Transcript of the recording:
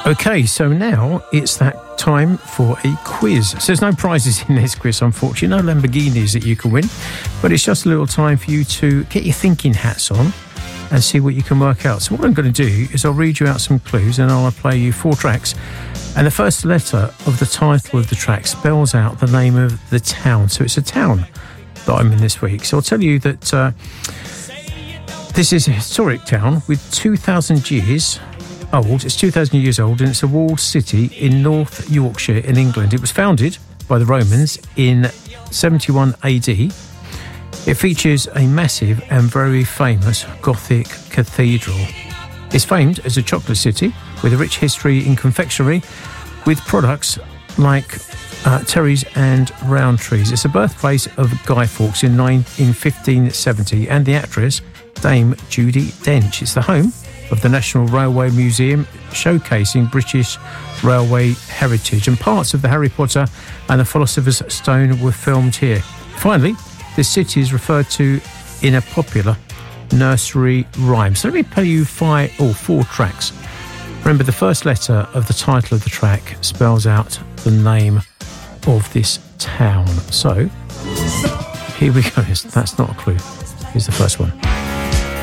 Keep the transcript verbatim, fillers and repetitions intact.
Okay, so now it's that time for a quiz. So there's no prizes in this quiz, unfortunately, no Lamborghinis that you can win, but it's just a little time for you to get your thinking hats on and see what you can work out. So what I'm going to do is I'll read you out some clues and I'll play you four tracks, and the first letter of the title of the track spells out the name of the town. So it's a town that I'm in this week. So I'll tell you that uh, this is a historic town with two thousand years old. It's two thousand years old, and it's a walled city in North Yorkshire in England. It was founded by the Romans in seventy-one A D. It features a massive and very famous Gothic cathedral. It's famed as a chocolate city with a rich history in confectionery, with products like uh, Terry's and Rowntree's. It's the birthplace of Guy Fawkes in, nine, in fifteen seventy and the actress Dame Judi Dench. It's the home of the National Railway Museum, showcasing British railway heritage, and parts of the Harry Potter and the Philosopher's Stone were filmed here. Finally, this city is referred to in a popular nursery rhyme. So let me play you five or four tracks. Remember, the first letter of the title of the track spells out the name of this town. So here we go. That's not a clue. Here's the first one.